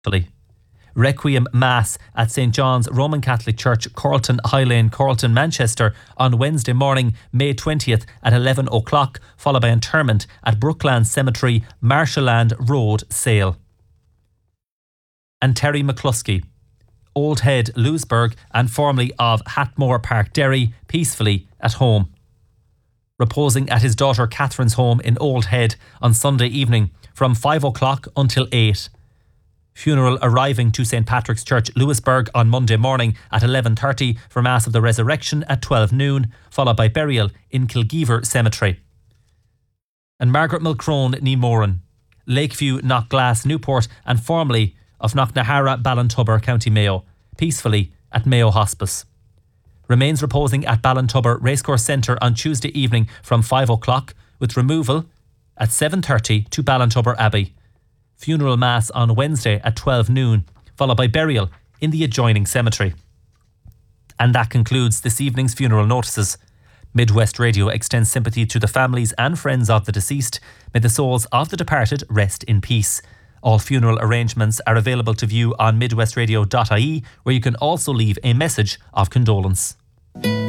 Requiem Mass at St John's Roman Catholic Church, Carlton High Lane, Carlton, Manchester on Wednesday morning, May 20th at 11 o'clock, followed by interment at Brookland Cemetery, Marshallland Road, Sale. And Terry McCluskey, Old Head, Lewisburg, and formerly of Hatmore Park, Derry, peacefully at home. Reposing at his daughter Catherine's home in Old Head on Sunday evening from 5 o'clock until 8. Funeral arriving to St Patrick's Church, Lewisburg on Monday morning at 11:30 for Mass of the Resurrection at 12 noon, followed by burial in Kilgeever Cemetery. And Margaret Mulcrone, Nemoran, Lakeview, Knockglass, Newport, and formerly of Knocknahara, Ballintubber, County Mayo, peacefully at Mayo Hospice. Remains reposing at Ballintubber Racecourse Centre on Tuesday evening from 5 o'clock, with removal at 7:30 to Ballintubber Abbey. Funeral Mass on Wednesday at 12 noon, followed by burial in the adjoining cemetery. And that concludes this evening's funeral notices. Midwest Radio extends sympathy to the families and friends of the deceased. May the souls of the departed rest in peace. All funeral arrangements are available to view on midwestradio.ie, where you can also leave a message of condolence.